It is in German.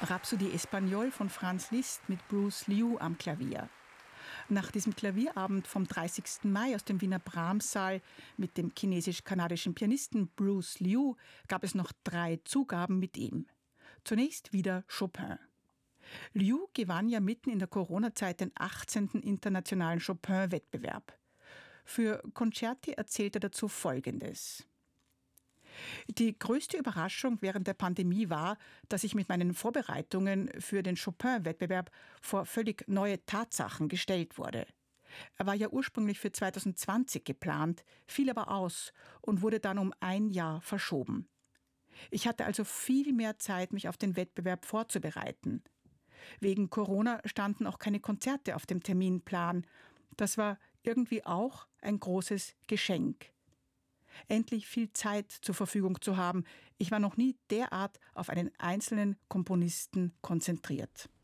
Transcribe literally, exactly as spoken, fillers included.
Rhapsodie Espagnole von Franz Liszt mit Bruce Liu am Klavier. Nach diesem Klavierabend vom dreißigsten Mai aus dem Wiener Brahms-Saal mit dem chinesisch-kanadischen Pianisten Bruce Liu gab es noch drei Zugaben mit ihm. Zunächst wieder Chopin. Liu gewann ja mitten in der Corona-Zeit den achtzehnten internationalen Chopin-Wettbewerb. Für Concerti erzählt er dazu Folgendes. Die größte Überraschung während der Pandemie war, dass ich mit meinen Vorbereitungen für den Chopin-Wettbewerb vor völlig neue Tatsachen gestellt wurde. Er war ja ursprünglich für zwanzig zwanzig geplant, fiel aber aus und wurde dann um ein Jahr verschoben. Ich hatte also viel mehr Zeit, mich auf den Wettbewerb vorzubereiten. Wegen Corona standen auch keine Konzerte auf dem Terminplan. Das war irgendwie auch ein großes Geschenk. Endlich viel Zeit zur Verfügung zu haben. Ich war noch nie derart auf einen einzelnen Komponisten konzentriert.